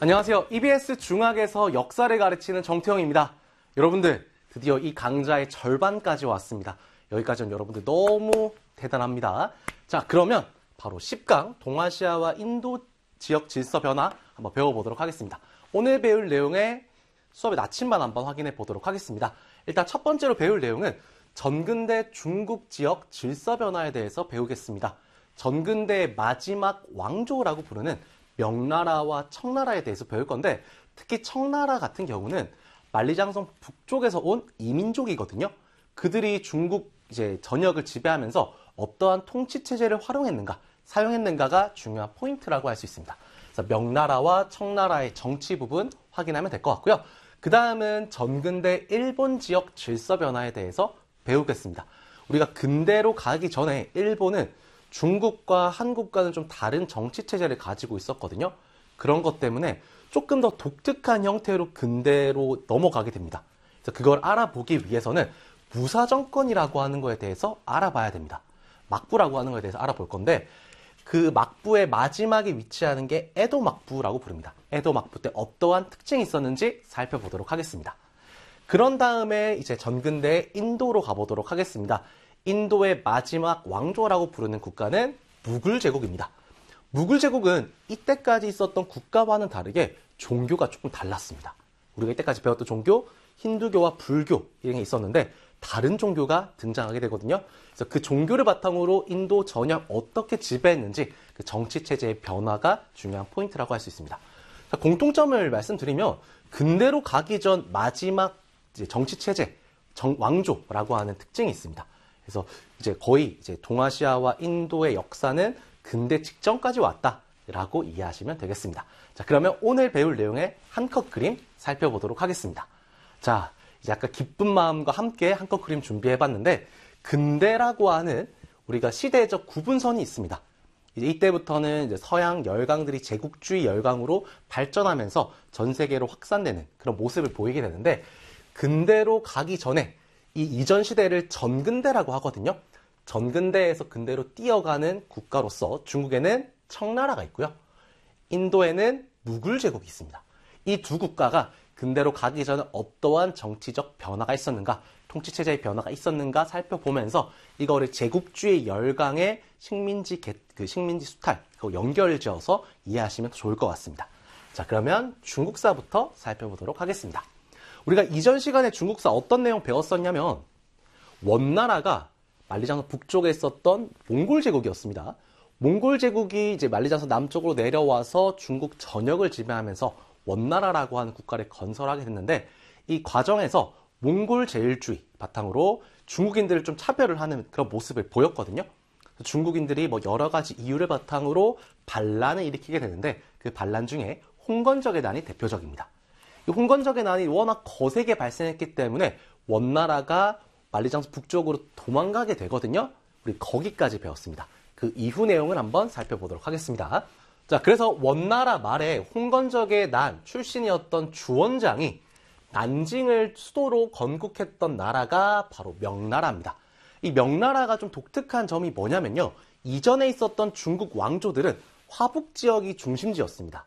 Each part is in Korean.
안녕하세요. EBS 중학에서 역사를 가르치는 정태영입니다. 여러분들, 드디어 이 강좌의 절반까지 왔습니다. 여기까지는 여러분들 너무 대단합니다. 자, 그러면 바로 10강 동아시아와 인도 지역 질서 변화 한번 배워보도록 하겠습니다. 오늘 배울 내용의 수업의 나침반 한번 확인해 보도록 하겠습니다. 일단 첫 번째로 배울 내용은 전근대 중국 지역 질서 변화에 대해서 배우겠습니다. 전근대의 마지막 왕조라고 부르는 명나라와 청나라에 대해서 배울 건데, 특히 청나라 같은 경우는 만리장성 북쪽에서 온 이민족이거든요. 그들이 중국 전역을 지배하면서 어떠한 통치 체제를 활용했는가, 사용했는가가 중요한 포인트라고 할 수 있습니다. 그래서 명나라와 청나라의 정치 부분 확인하면 될 것 같고요. 그 다음은 전근대 일본 지역 질서 변화에 대해서 배우겠습니다. 우리가 근대로 가기 전에 일본은 중국과 한국과는 좀 다른 정치 체제를 가지고 있었거든요. 그런 것 때문에 조금 더 독특한 형태로 근대로 넘어가게 됩니다. 그래서 그걸 알아보기 위해서는 무사정권이라고 하는 거에 대해서 알아봐야 됩니다. 막부라고 하는 거에 대해서 알아볼 건데, 그 막부의 마지막에 위치하는 게 에도 막부라고 부릅니다. 에도 막부 때 어떠한 특징이 있었는지 살펴보도록 하겠습니다. 그런 다음에 이제 전근대의 인도로 가보도록 하겠습니다. 인도의 마지막 왕조라고 부르는 국가는 무굴 제국입니다. 무굴 제국은 이때까지 있었던 국가와는 다르게 종교가 조금 달랐습니다. 우리가 이때까지 배웠던 종교, 힌두교와 불교 이런 게 있었는데 다른 종교가 등장하게 되거든요. 그래서 그 종교를 바탕으로 인도 전역 어떻게 지배했는지 그 정치 체제의 변화가 중요한 포인트라고 할 수 있습니다. 자, 공통점을 말씀드리면 근대로 가기 전 마지막 정치 체제, 왕조라고 하는 특징이 있습니다. 그래서 이제 거의 동아시아와 인도의 역사는 근대 직전까지 왔다라고 이해하시면 되겠습니다. 자, 그러면 오늘 배울 내용의 한컷 그림 살펴보도록 하겠습니다. 자, 이제 아까 기쁜 마음과 함께 한컷 그림 준비해봤는데, 근대라고 하는 우리가 시대적 구분선이 있습니다. 이제 이때부터는 이제 서양 열강들이 제국주의 열강으로 발전하면서 전 세계로 확산되는 그런 모습을 보이게 되는데, 근대로 가기 전에 이 이전 시대를 전근대라고 하거든요. 전근대에서 근대로 뛰어가는 국가로서 중국에는 청나라가 있고요. 인도에는 무굴 제국이 있습니다. 이 두 국가가 근대로 가기 전에 어떠한 정치적 변화가 있었는가, 통치체제의 변화가 있었는가 살펴보면서 이거를 제국주의 열강의 식민지 수탈, 그거 연결지어서 이해하시면 좋을 것 같습니다. 자, 그러면 중국사부터 살펴보도록 하겠습니다. 우리가 이전 시간에 중국사 어떤 내용 배웠었냐면, 원나라가 만리장성 북쪽에 있었던 몽골 제국이었습니다. 몽골 제국이 이제 만리장성 남쪽으로 내려와서 중국 전역을 지배하면서 원나라라고 하는 국가를 건설하게 됐는데, 이 과정에서 몽골 제일주의 바탕으로 중국인들을 좀 차별을 하는 그런 모습을 보였거든요. 중국인들이 뭐 여러 가지 이유를 바탕으로 반란을 일으키게 되는데, 그 반란 중에 홍건적의 난이 대표적입니다. 이 홍건적의 난이 워낙 거세게 발생했기 때문에 원나라가 만리장성 북쪽으로 도망가게 되거든요. 우리 거기까지 배웠습니다. 그 이후 내용을 한번 살펴보도록 하겠습니다. 자, 그래서 원나라 말에 홍건적의 난 출신이었던 주원장이 난징을 수도로 건국했던 나라가 바로 명나라입니다. 이 명나라가 좀 독특한 점이 뭐냐면요, 이전에 있었던 중국 왕조들은 화북 지역이 중심지였습니다.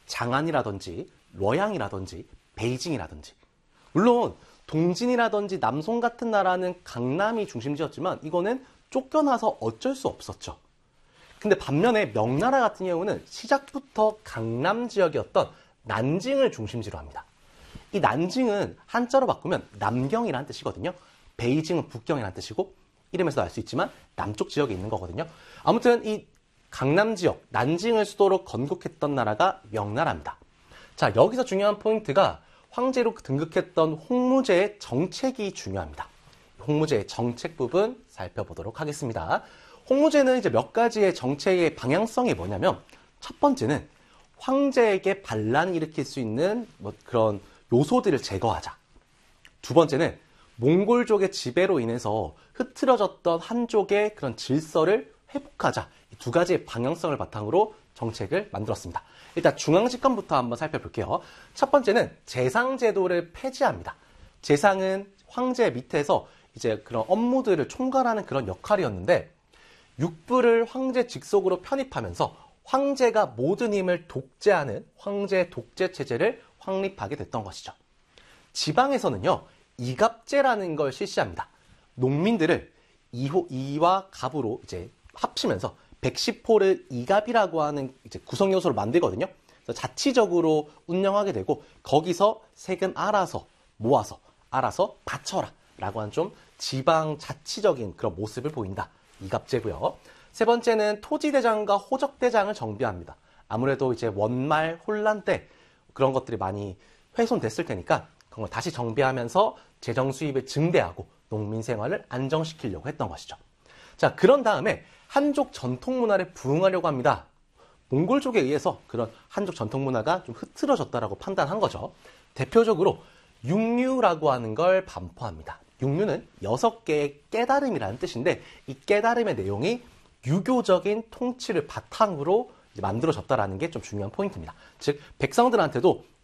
장안이라든지 뤄양이라든지 베이징이라든지, 물론 동진이라든지 남송 같은 나라는 강남이 중심지였지만 이거는 쫓겨나서 어쩔 수 없었죠. 근데 반면에 명나라 같은 경우는 시작부터 강남 지역이었던 난징을 중심지로 합니다. 이 난징은 한자로 바꾸면 남경이라는 뜻이거든요. 베이징은 북경이라는 뜻이고, 이름에서 알 수 있지만 남쪽 지역에 있는 거거든요. 아무튼 이 강남 지역, 난징을 수도로 건국했던 나라가 명나라입니다. 자, 여기서 중요한 포인트가 황제로 등극했던 홍무제의 정책이 중요합니다. 홍무제의 정책 부분 살펴보도록 하겠습니다. 홍무제는 이제 몇 가지의 정책의 방향성이 뭐냐면, 첫 번째는 황제에게 반란을 일으킬 수 있는 그런 요소들을 제거하자. 두 번째는 몽골족의 지배로 인해서 흐트러졌던 한족의 그런 질서를 회복하자. 이 두 가지의 방향성을 바탕으로 정책을 만들었습니다. 일단 중앙집권부터 한번 살펴볼게요. 첫 번째는 재상제도를 폐지합니다. 재상은 황제 밑에서 이제 그런 업무들을 총괄하는 그런 역할이었는데, 육부를 황제 직속으로 편입하면서 황제가 모든 힘을 독재하는 황제 독재 체제를 확립하게 됐던 것이죠. 지방에서는요, 이갑제라는 걸 실시합니다. 농민들을 이와 갑으로 이제 합치면서 110호를 이갑이라고 하는 이제 구성 요소를 만들거든요. 그래서 자치적으로 운영하게 되고 거기서 세금 알아서 모아서 알아서 바쳐라 라고 하는 좀 지방 자치적인 그런 모습을 보인다. 이갑제고요. 세 번째는 토지대장과 호적대장을 정비합니다. 아무래도 이제 원말 혼란 때 그런 것들이 많이 훼손됐을 테니까 그런 걸 다시 정비하면서 재정 수입을 증대하고 농민 생활을 안정시키려고 했던 것이죠. 자, 그런 다음에 한족 전통 문화를 부흥하려고 합니다. 몽골족에 의해서 그런 한족 전통 문화가 좀 흐트러졌다라고 판단한 거죠. 대표적으로 육류라고 하는 걸 반포합니다. 육류는 6개의 깨달음이라는 뜻인데 이 깨달음의 내용이 유교적인 통치를 바탕으로 만들어졌다라는 게 좀 중요한 포인트입니다. 즉 백성들한테도